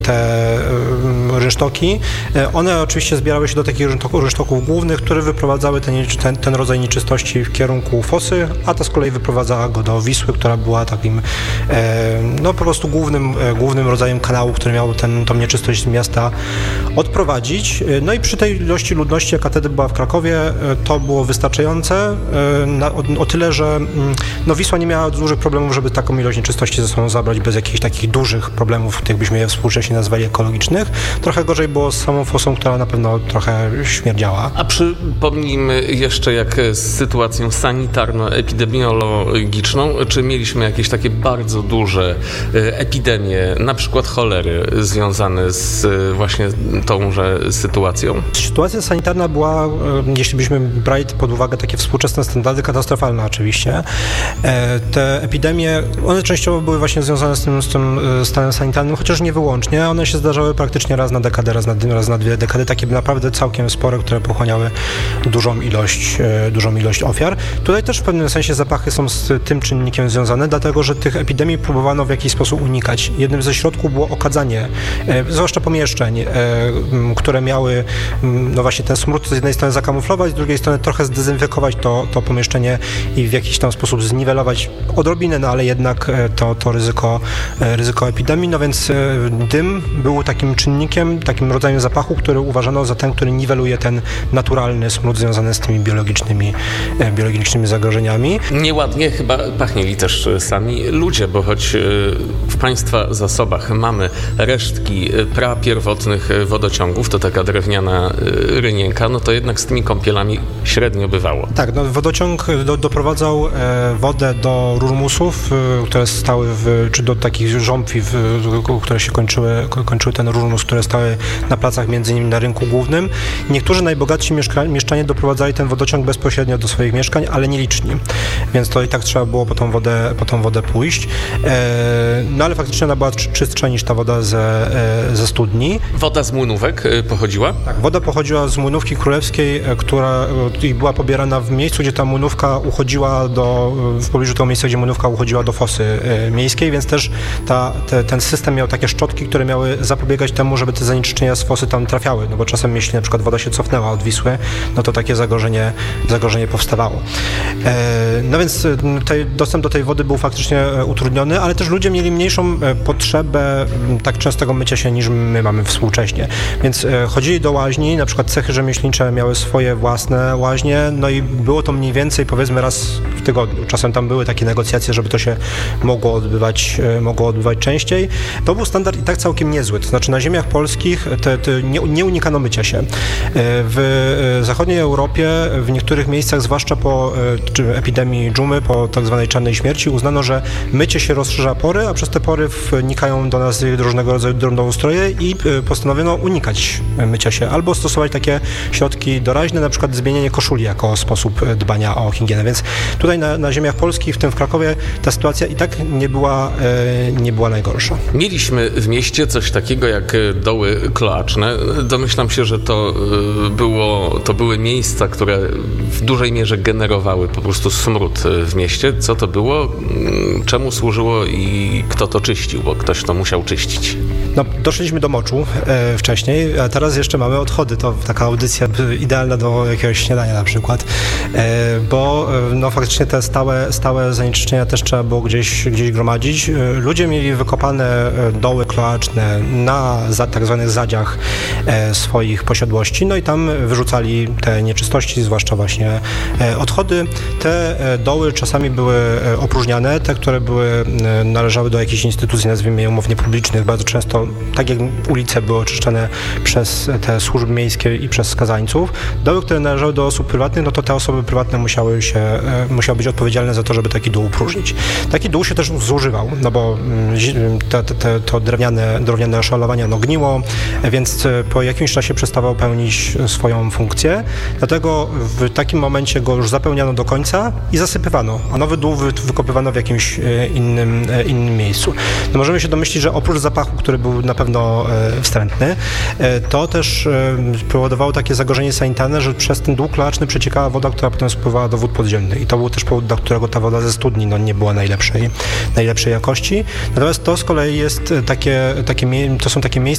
te rynsztoki, one oczywiście zbierały się do takich rynsztoków głównych, które wyprowadzały ten rodzaj nieczystości w kierunku Fosy, a ta z kolei wyprowadzała go do Wisły, która była takim po prostu głównym rodzajem kanału, który miał tą nieczystość z miasta odprowadzić. No i przy tej ilości ludności, jaka wtedy była w Krakowie, to było wystarczające o tyle, że Wisła nie miała dużych problemów, żeby taką ilość nieczystości ze sobą zabrać bez jakichś takich dużych problemów, jak byśmy je współcześnie nazwali ekologicznych. Trochę gorzej było z samą Fosą, która na pewno trochę śmierdziała. A przypomnijmy jeszcze, jak z sytuacją sanitarno-epidemiologiczną, czy mieliśmy jakieś takie bardzo duże epidemie, na przykład cholery, związane z właśnie tąże sytuacją? Sytuacja sanitarna była, jeśli byśmy brali pod uwagę takie współczesne standardy, katastrofalna oczywiście. Te epidemie, one częściowo były właśnie związane z tym stanem sanitarnym, chociaż nie wyłącznie. One się zdarzały praktycznie raz na dekadę, raz na 2 dekady, takie naprawdę całkiem spore, które pochłaniały dużą ilość ofiar. Tutaj też w pewnym sensie zapachy są z tym czynnikiem związane, dlatego że tych epidemii próbowano w jakiś sposób unikać. Jednym ze środków było okadzanie, zwłaszcza pomieszczeń, które miały właśnie ten smród z jednej strony zakamuflować, z drugiej strony trochę zdezynfekować to pomieszczenie i w jakiś tam sposób zniwelować odrobinę, ale jednak to ryzyko epidemii. No więc dym był takim czynnikiem, takim rodzajem zapachu, który uważano za ten, który niweluje ten naturalny smród związany z tymi biologicznymi zagrożeniami. Nieładnie chyba pachnieli też sami ludzie, bo choć w państwa zasobach mamy resztki prapierwotnych wodociągów, to taka drewniana rynienka, no to jednak z tymi kąpielami średnio bywało. Tak, wodociąg doprowadzał wodę do rurmusów, które stały czy do takich żąpli, które się kończyły ten rurmus, które stały na placach, między innymi na rynku głównym. Niektórzy najbogatsi mieszczanie doprowadzali ten wodociąg bezpośrednio do swoich mieszkań, ale nieliczni. Więc to i tak trzeba było po tą wodę pójść. No ale faktycznie ona była czystsza niż ta woda ze studni. Woda z młynówek pochodziła? Tak, woda pochodziła z Młynówki Królewskiej, która była pobierana w miejscu, gdzie ta młynówka uchodziła w pobliżu tego miejsca, gdzie młynówka uchodziła do fosy miejskiej, więc też ten system miał takie szczotki, które miały zapobiegać temu, żeby te zanieczyszczenia z fosy tam trafiały, no bo czasem jeśli na przykład woda się cofnęła od Wisły, no to takie zagrożenie powstawało. No więc dostęp do tej wody był faktycznie utrudniony, ale też ludzie mieli mniejszą potrzebę tak częstego mycia się, niż my mamy współcześnie. Więc chodzili do łaźni, na przykład cechy rzemieślnicze miały swoje własne łaźnie, no i było to mniej więcej powiedzmy raz w tygodniu. Czasem tam były takie negocjacje, żeby to się mogło odbywać częściej. To był standard i tak całkiem niezły. To znaczy na ziemiach polskich nie unikano mycia się. W zachodniej Europie w niektórych miejscach, zwłaszcza po epidemii dżumy, po tak zwanej czarnej śmierci, uznano, że mycie się rozszerza pory, a przez te pory wnikają do nas różnego rodzaju drobnoustroje i postanowiono unikać mycia się albo stosować takie środki doraźne, na przykład zmienienie koszuli jako sposób dbania o higienę. Więc tutaj na ziemiach polskich, w tym w Krakowie, ta sytuacja i tak nie była najgorsza. Mieliśmy w mieście coś takiego jak doły kloaczne. Domyślam się, że to były miejsca, które w dużej mierze generowały po prostu smród w mieście. Co to było? Czemu służyło i kto to czyścił? Bo ktoś to musiał czyścić. No, doszliśmy do moczu wcześniej, a teraz jeszcze mamy odchody. To taka audycja idealna do jakiegoś śniadania na przykład, bo faktycznie te stałe zanieczyszczenia też trzeba było gdzieś gromadzić. Ludzie mieli wykopane doły kloaczne na tak zwanych zadziach swoich posiadłości, no i tam wyrzucali te nieczystości, zwłaszcza właśnie odchody. Te doły czasami były opróżniane, te, które należały do jakichś instytucji, nazwijmy je umownie publicznych, bardzo często, tak jak ulice były oczyszczane przez te służby miejskie i przez skazańców. Doły, które należały do osób prywatnych, no to te osoby prywatne musiały być odpowiedzialne za to, żeby taki dół opróżnić. Taki dół się też zużywał, no bo to drewniane oszalowanie gniło, więc po jakimś czasie przestawał pełnić swoją funkcję. Dlatego w takim momencie go już zapełniano do końca i zasypywano, a nowy dół wykopywano w jakimś innym miejscu. No możemy się domyślić, że oprócz zapachu, który był na pewno wstrętny, to też powodowało takie zagrożenie sanitarne, że przez ten dół kloaczny przeciekała woda, która potem spływała do wód podziemnych i to był też powód, dla którego ta woda ze studni nie była najlepszej jakości. Natomiast to z kolei jest to są takie miejsca,